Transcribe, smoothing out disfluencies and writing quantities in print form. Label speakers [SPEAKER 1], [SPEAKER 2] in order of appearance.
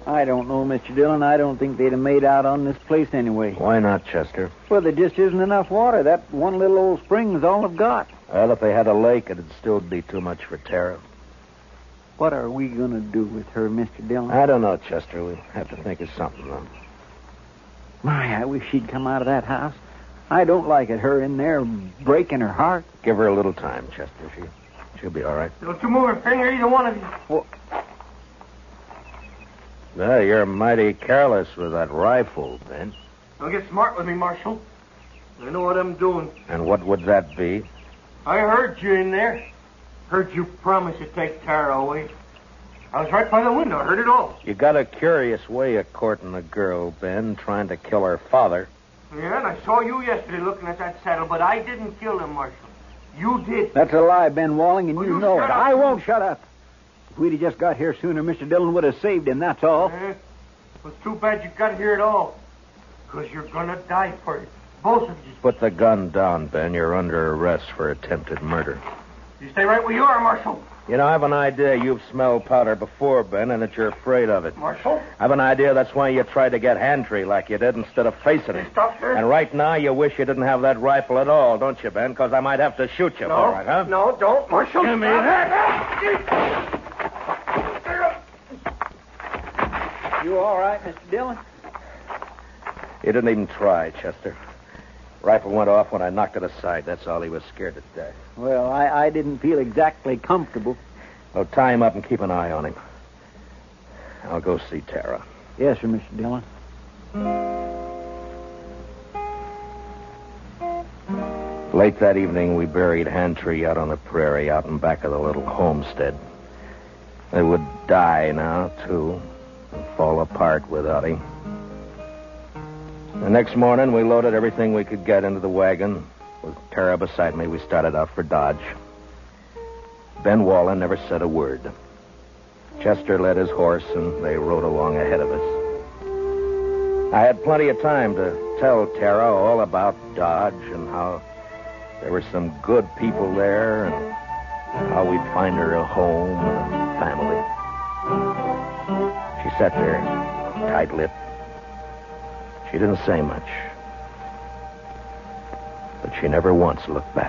[SPEAKER 1] I don't know, Mr. Dillon. I don't think they'd have made out on this place anyway.
[SPEAKER 2] Why not, Chester?
[SPEAKER 1] Well, there just isn't enough water. That one little old spring is all they've got.
[SPEAKER 2] Well, if they had a lake, it'd still be too much for Tara.
[SPEAKER 1] What are we going to do with her, Mr. Dillon?
[SPEAKER 2] I don't know, Chester. We'll have to think of something, though.
[SPEAKER 1] My, I wish she'd come out of that house. I don't like it, her in there breaking her heart.
[SPEAKER 2] Give her a little time, Chester. She'll be all right.
[SPEAKER 3] Don't you move a finger, either one of you.
[SPEAKER 1] Well,
[SPEAKER 2] Well, you're mighty careless with that rifle, Ben.
[SPEAKER 3] Don't get smart with me, Marshal. I know what I'm doing.
[SPEAKER 2] And what would that be?
[SPEAKER 3] I heard you in there. Heard you promise to take Tara away. I was right by the window. I heard it all.
[SPEAKER 2] You got a curious way of courting a girl, Ben, trying to kill her father.
[SPEAKER 3] Yeah, and I saw you yesterday looking at that saddle, but I didn't kill him, Marshal. You did.
[SPEAKER 1] that's a lie, Ben Walling, and
[SPEAKER 3] Well,
[SPEAKER 1] you
[SPEAKER 3] you
[SPEAKER 1] know it.
[SPEAKER 3] shut up.
[SPEAKER 1] I won't shut up. If we'd have just got here sooner, Mr. Dillon would have saved him, that's all.
[SPEAKER 3] Well, it's too bad you got here at all. Because you're going to die for it. Both of you.
[SPEAKER 2] Put the gun down, Ben. You're under arrest for attempted murder.
[SPEAKER 3] You stay right where you are, Marshal.
[SPEAKER 2] You know, I have an idea you've smelled powder before, Ben, and that you're afraid of it.
[SPEAKER 3] Marshal?
[SPEAKER 2] I have an idea that's why you tried to get Hantry like you did instead of facing it.
[SPEAKER 3] Stop her.
[SPEAKER 2] And right now you wish you didn't have that rifle at all, don't you, Ben? Because I might have to shoot you for it, huh?
[SPEAKER 3] No, don't, Marshal.
[SPEAKER 2] Give me
[SPEAKER 3] that.
[SPEAKER 1] You all right, Mr. Dillon?
[SPEAKER 2] He didn't even try, Chester. Rifle went off when I knocked it aside. That's all. He was scared to death.
[SPEAKER 1] Well, I didn't feel exactly comfortable.
[SPEAKER 2] Well, tie him up and keep an eye on him. I'll go see Tara.
[SPEAKER 1] Yes, sir, Mr. Dillon.
[SPEAKER 2] Late that evening, we buried Hantry out on the prairie, out in back of the little homestead. They would die now, too, and fall apart without him. The next morning, we loaded everything we could get into the wagon. With Tara beside me, we started out for Dodge. Ben Wallen never said a word. Chester led his horse, and they rode along ahead of us. I had plenty of time to tell Tara all about Dodge and how there were some good people there and how we'd find her a home and a family. She sat there, tight-lipped. She didn't say much, but she never once looked back.